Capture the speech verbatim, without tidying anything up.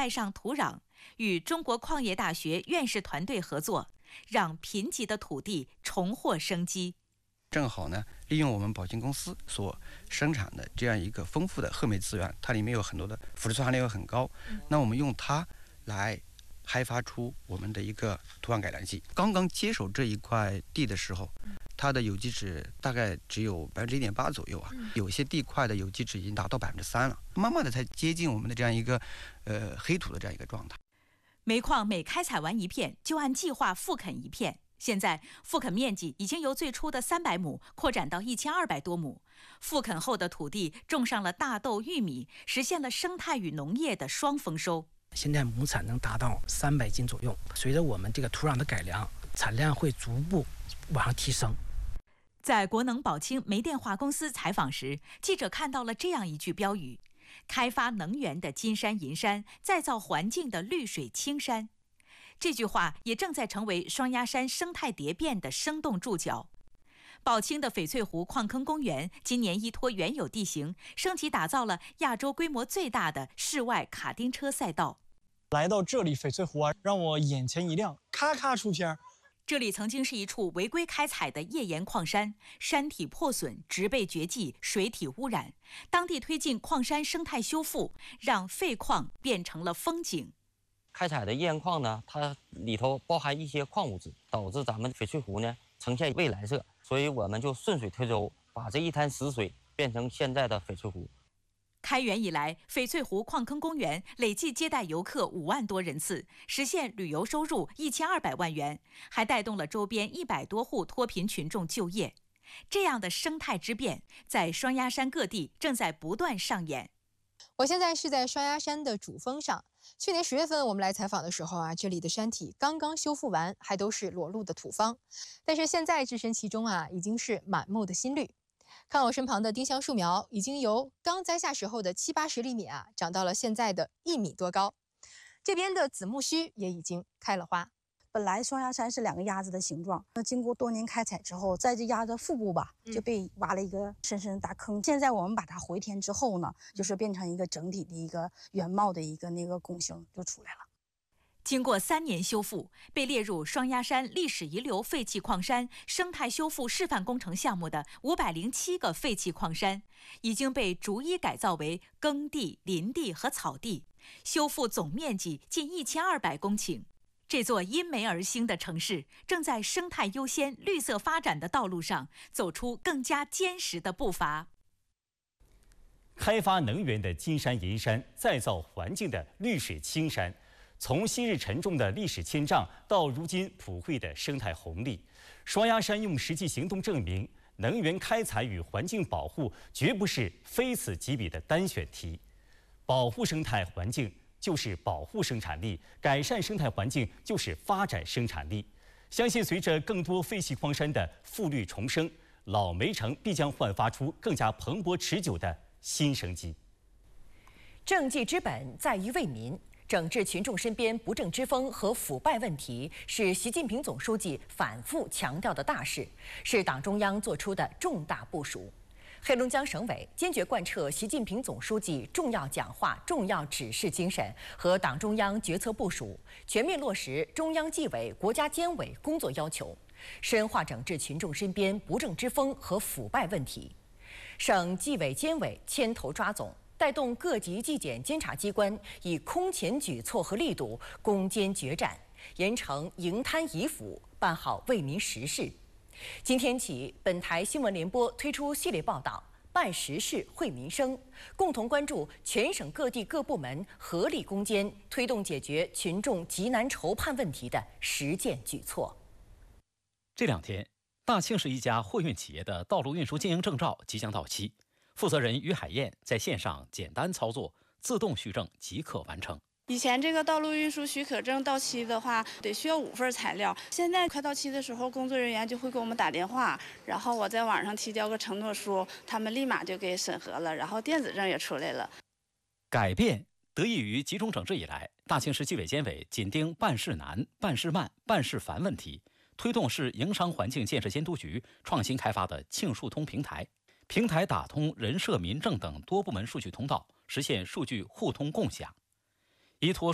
爱上土壤，与中国矿业大学院士团队合作，让贫瘠的土地重获生机。 正好呢，利用我们宝清公司所生产的这样一个丰富的褐煤资源，它里面有很多的腐殖酸含量又很高，那我们用它来开发出我们的一个土壤改良剂。刚刚接手这一块地的时候，它的有机质大概只有百分之一点八左右啊，有些地块的有机质已经达到百分之三了，慢慢的才接近我们的这样一个呃黑土的这样一个状态。 煤矿每开采完一片，就按计划复垦一片。现在复垦面积已经由最初的三百亩扩展到一千二百多亩。复垦后的土地种上了大豆、玉米，实现了生态与农业的双丰收。 现在亩产能达到三百斤左右，随着我们这个土壤的改良，产量会逐步往上提升。 在国能宝清煤电化公司采访时，记者看到了这样一句标语：开发能源的金山银山，再造环境的绿水青山。这句话也正在成为双鸭山生态蝶变的生动注脚。宝清的翡翠湖矿坑公园今年依托原有地形，升级打造了亚洲规模最大的室外卡丁车赛道。 来到这里翡翠湖啊，让我眼前一亮，咔咔出片。 这里曾经是一处违规开采的页岩矿山，山体破损，植被绝迹，水体污染。当地推进矿山生态修复，让废矿变成了风景。 开采的页岩矿呢，它里头包含一些矿物质，导致咱们翡翠湖呢呈现蔚蓝色，所以我们就顺水推舟，把这一滩死水变成现在的翡翠湖。 开园以来，翡翠湖矿坑公园累计接待游客五万多人次，实现旅游收入一千二百万元，还带动了周边一百多户脱贫群众就业。这样的生态之变，在双鸭山各地正在不断上演。 我现在是在双鸭山的主峰上。去年十月份我们来采访的时候啊，这里的山体刚刚修复完，还都是裸露的土方。但是现在置身其中啊，已经是满目的新绿。看我身旁的丁香树苗，已经由刚栽下时候的七八十厘米啊，长到了现在的一米多高。这边的紫木须也已经开了花。 本来双鸭山是两个鸭子的形状，那经过多年开采之后，在这鸭子腹部吧，就被挖了一个深深的大坑。嗯、现在我们把它回填之后呢，就是变成一个整体的一个原貌的一个那个拱形就出来了。 经过三年修复，被列入双鸭山历史遗留废弃矿山生态修复示范工程项目的五百零七个废弃矿山，已经被逐一改造为耕地、林地和草地，修复总面积近一千二百公顷。这座因煤而兴的城市，正在生态优先、绿色发展的道路上走出更加坚实的步伐。 开发能源的金山银山，再造环境的绿水青山。从昔日沉重的历史千丈，到如今普惠的生态红利，双鸭山用实际行动证明，能源开采与环境保护绝不是非此即彼的单选题。保护生态环境就是保护生产力，改善生态环境就是发展生产力。相信随着更多废弃矿山的复绿重生，老煤城必将焕发出更加蓬勃持久的新生机。 政绩之本在于为民。整治群众身边不正之风和腐败问题，是习近平总书记反复强调的大事，是党中央作出的重大部署。黑龙江省委坚决贯彻习近平总书记重要讲话、重要指示精神和党中央决策部署，全面落实中央纪委、国家监委工作要求，深化整治群众身边不正之风和腐败问题。省纪委监委牵头抓总，带动各级纪检监察机关以空前举措和力度攻坚决战，严惩营贪遗腐，办好为民实事。今天起，本台新闻联播推出系列报道《办实事惠民生》，共同关注全省各地各部门合力攻坚，推动解决群众急难愁盼问题的实践举措。 这两天，大庆市一家货运企业的道路运输经营证照即将到期。负责人于海燕在线上简单操作，自动续证即可完成。 以前这个道路运输许可证到期的话，得需要五份材料。现在快到期的时候，工作人员就会给我们打电话，然后我在网上提交个承诺书，他们立马就给审核了，然后电子证也出来了。 改变得益于集中整治以来，大庆市纪委监委紧盯办事难、办事慢、办事烦问题，推动市营商环境建设监督局创新开发的庆数通平台。平台打通人社民政等多部门数据通道，实现数据互通共享。依托